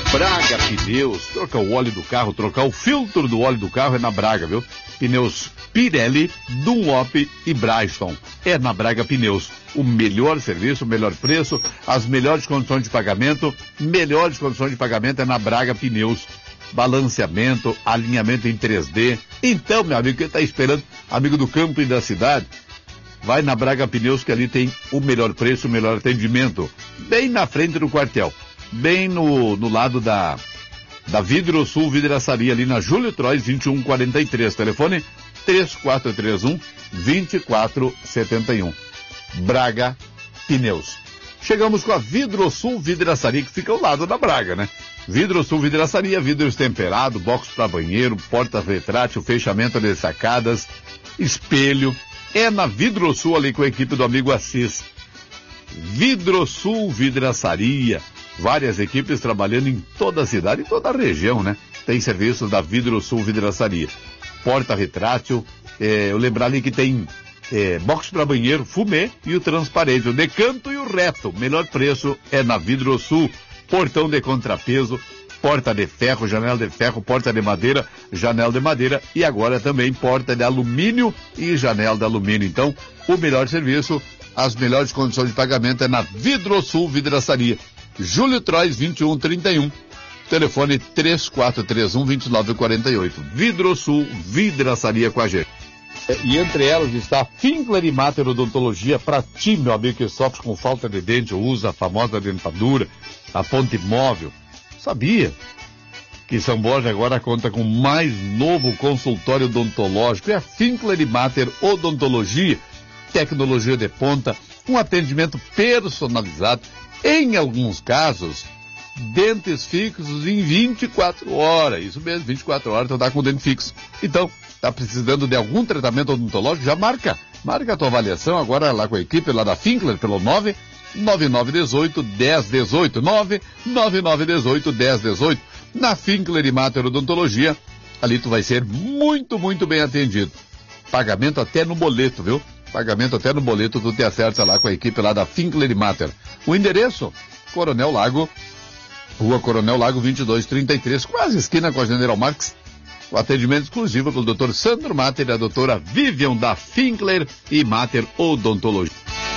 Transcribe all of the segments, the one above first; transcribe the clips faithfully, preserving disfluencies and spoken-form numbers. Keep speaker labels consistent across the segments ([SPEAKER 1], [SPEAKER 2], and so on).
[SPEAKER 1] Braga Pneus, trocar o óleo do carro, trocar o filtro do óleo do carro é na Braga, viu? Pneus Pirelli, Dunlop e Bridgestone. É na Braga Pneus. O melhor serviço, o melhor preço, as melhores condições de pagamento, melhores condições de pagamento é na Braga Pneus. Balanceamento, alinhamento em três D. Então, meu amigo, quem está esperando, amigo do campo e da cidade, vai na Braga Pneus, que ali tem o melhor preço, o melhor atendimento. Bem na frente do quartel. Bem no, no lado da, da Vidro Sul Vidraçaria, ali na Júlio Trois, vinte e um quarenta e três. Telefone três quatro três um, dois quatro sete um. Braga Pneus. Chegamos com a Vidro Sul Vidraçaria, que fica ao lado da Braga, né? Vidro Sul Vidraçaria, vidros temperados, box para banheiro, porta retrátil, fechamento de sacadas, espelho. É na Vidro Sul, ali com a equipe do amigo Assis. Vidro Sul Vidraçaria. Várias equipes trabalhando em toda a cidade, em toda a região, né? Tem serviços da Vidro Sul Vidraçaria. Porta retrátil, é, eu lembrar ali que tem é, box para banheiro, fumê e o transparente, o decanto e o reto. Melhor preço é na Vidro Sul. Portão de contrapeso, porta de ferro, janela de ferro, porta de madeira, janela de madeira e agora também porta de alumínio e janela de alumínio. Então, o melhor serviço, as melhores condições de pagamento é na Vidro Sul Vidraçaria. Júlio Trois, vinte e um trinta e um. Telefone três quatro três um, dois nove quatro oito. Vidro Sul Vidraçaria com a gente. E entre elas está a Finkler e Mater Odontologia para ti, meu amigo, que sofre com falta de dente ou usa a famosa dentadura, a ponte móvel. Sabia que São Borja agora conta com mais novo consultório odontológico? É a Finkler e Mater Odontologia, tecnologia de ponta, um atendimento personalizado. Em alguns casos, dentes fixos em vinte e quatro horas. Isso mesmo, vinte e quatro horas tu tá com o dente fixo. Então, tá precisando de algum tratamento odontológico? Já marca. Marca a tua avaliação agora lá com a equipe lá da Finkler pelo nove nove nove um oito, um zero um oito. nove nove nove um oito, um zero um oito. Na Finkler e Mater Odontologia, ali tu vai ser muito, muito bem atendido. Pagamento até no boleto, viu? Pagamento até no boleto, tu te acerta lá com a equipe lá da Finkler e Mater. O endereço, Coronel Lago, Rua Coronel Lago vinte e dois trinta e três, quase esquina com a General Marx. O atendimento exclusivo pelo doutor Sandro Mater e a doutora Vivian da Finkler e Mater Odontologia.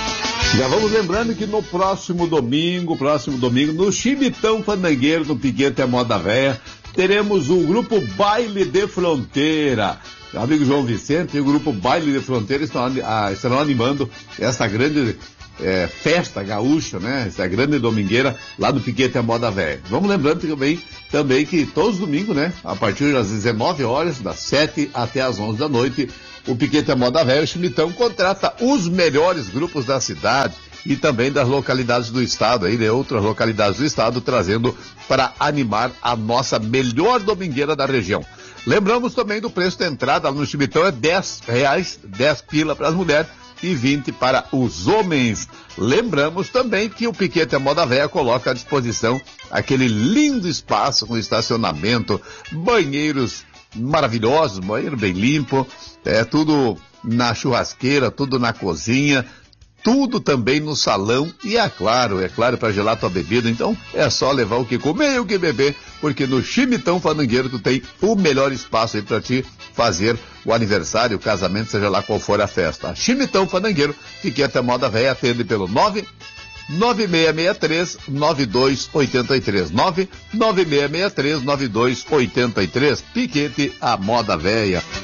[SPEAKER 1] Já vamos lembrando que no próximo domingo, próximo domingo, no Chimitão Fandangueiro, no Piquete a Moda Véia, teremos o grupo Baile de Fronteira. Meu amigo João Vicente e o grupo Baile de Fronteira estão, ah, estarão animando essa grande é, festa gaúcha, né? Essa grande domingueira lá no Piquete a Moda Véia. Vamos lembrando também, também que todos os domingos, né? A partir das dezenove horas, das sete até as onze da noite, o Piquete a Moda Véia, o Chimitão, contrata os melhores grupos da cidade e também das localidades do estado, aí de outras localidades do estado, trazendo para animar a nossa melhor domingueira da região. Lembramos também do preço da entrada no Chimitão, é dez reais, dez pila para as mulheres e vinte para os homens. Lembramos também que o Piquete a Moda Véia coloca à disposição aquele lindo espaço com estacionamento, banheiros maravilhosos, banheiro bem limpo, é tudo na churrasqueira, tudo na cozinha, tudo também no salão e é claro, é claro, para gelar tua bebida. Então é só levar o que comer e o que beber, porque no Chimitão Fandangueiro tu tem o melhor espaço aí para ti fazer o aniversário, o casamento, seja lá qual for a festa. Chimitão Fandangueiro, Piquete a Moda Véia, atende pelo nove nove seis seis três, nove dois oito três, nove nove seis seis três, nove dois oito três, Piquete a Moda Véia.